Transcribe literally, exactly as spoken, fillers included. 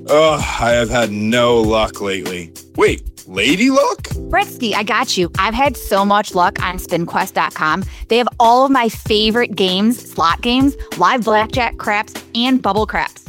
Ugh, I have had no luck lately. Wait, lady luck? Bretsky, I got you. I've had so much luck on spin quest dot com. They have all of my favorite games, slot games, live blackjack, craps, and bubble craps.